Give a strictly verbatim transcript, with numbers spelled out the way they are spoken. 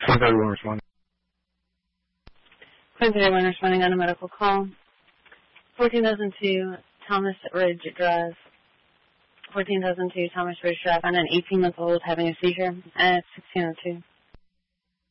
ten thirty-one responding. ten thirty-one responding on a medical call. fourteen thousand two, Thomas Ridge Drive. fourteen thousand two, Thomas Ridge Drive, on an eighteen-month-old having a seizure at sixteen oh two.